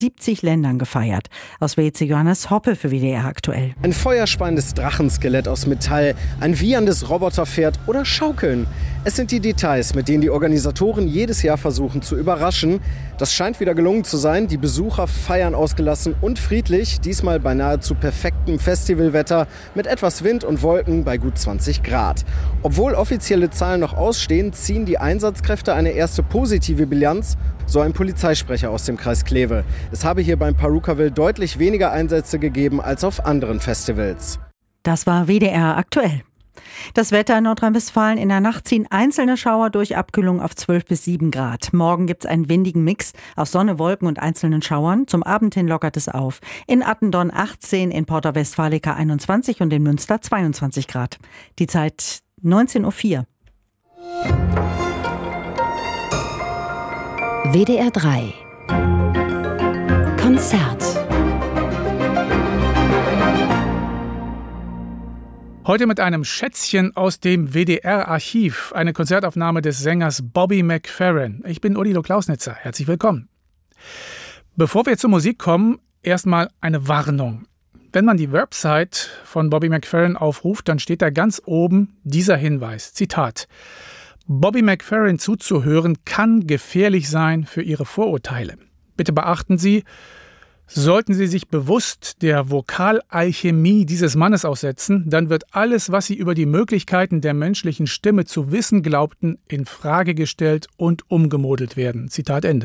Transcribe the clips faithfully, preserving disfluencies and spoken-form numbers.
siebzig Ländern gefeiert. Aus W C Johannes Hoppe für W D R aktuell. Ein feuerspeiendes Drachenskelett aus Metall, ein wieherndes Roboterpferd oder Schaukeln. Es sind die Details, mit denen die Organisatoren jedes Jahr versuchen zu überraschen. Das scheint wieder gelungen zu sein. Die Besucher feiern ausgelassen und friedlich, diesmal bei nahezu perfektem Festivalwetter mit etwas Wind und Wolken bei gut zwanzig Grad. Obwohl offizielle Zahlen noch ausstehen, ziehen die Einsatzkräfte eine erste positive Bilanz, so ein Polizeisprecher aus dem Kreis Kleve. Es habe hier beim Purukaville deutlich weniger Einsätze gegeben als auf anderen Festivals. Das war W D R aktuell. Das Wetter in Nordrhein-Westfalen: in der Nacht ziehen einzelne Schauer durch, Abkühlung auf zwölf bis sieben Grad. Morgen gibt es einen windigen Mix aus Sonne, Wolken und einzelnen Schauern. Zum Abend hin lockert es auf. In Attendorn achtzehn, in Porta Westfalica einundzwanzig und in Münster zweiundzwanzig Grad. Die Zeit neunzehn Uhr vier. W D R drei Konzert. Heute mit einem Schätzchen aus dem W D R-Archiv, eine Konzertaufnahme des Sängers Bobby McFerrin. Ich bin Odilo Klausnitzer, herzlich willkommen. Bevor wir zur Musik kommen, erstmal eine Warnung. Wenn man die Website von Bobby McFerrin aufruft, dann steht da ganz oben dieser Hinweis, Zitat: Bobby McFerrin zuzuhören kann gefährlich sein für Ihre Vorurteile. Bitte beachten Sie, sollten Sie sich bewusst der Vokalalchemie dieses Mannes aussetzen, dann wird alles, was Sie über die Möglichkeiten der menschlichen Stimme zu wissen glaubten, in Frage gestellt und umgemodelt werden. Zitat Ende.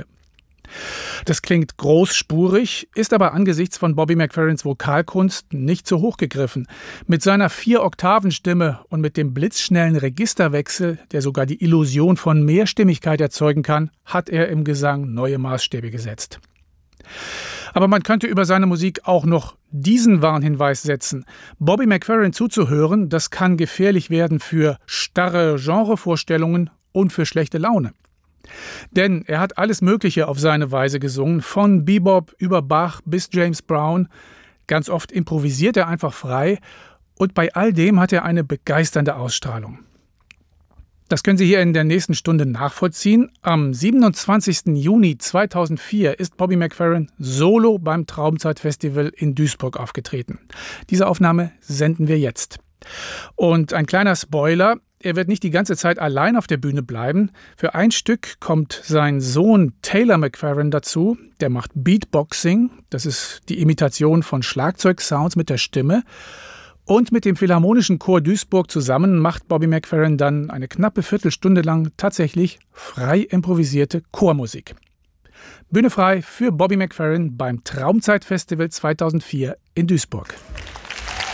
Das klingt großspurig, ist aber angesichts von Bobby McFerrins Vokalkunst nicht zu hoch gegriffen. Mit seiner Vier-Oktaven-Stimme und mit dem blitzschnellen Registerwechsel, der sogar die Illusion von Mehrstimmigkeit erzeugen kann, hat er im Gesang neue Maßstäbe gesetzt. Aber man könnte über seine Musik auch noch diesen Warnhinweis setzen. Bobby McFerrin zuzuhören, das kann gefährlich werden für starre Genrevorstellungen und für schlechte Laune. Denn er hat alles Mögliche auf seine Weise gesungen, von Bebop über Bach bis James Brown. Ganz oft improvisiert er einfach frei und bei all dem hat er eine begeisternde Ausstrahlung. Das können Sie hier in der nächsten Stunde nachvollziehen. Am siebenundzwanzigsten Juni zweitausendvier ist Bobby McFerrin solo beim Traumzeit-Festival in Duisburg aufgetreten. Diese Aufnahme senden wir jetzt. Und ein kleiner Spoiler: Er wird nicht die ganze Zeit allein auf der Bühne bleiben. Für ein Stück kommt sein Sohn Taylor McFerrin dazu. Der macht Beatboxing. Das ist die Imitation von Schlagzeugsounds mit der Stimme. Und mit dem Philharmonischen Chor Duisburg zusammen macht Bobby McFerrin dann eine knappe Viertelstunde lang tatsächlich frei improvisierte Chormusik. Bühne frei für Bobby McFerrin beim Traumzeit-Festival zweitausendvier in Duisburg.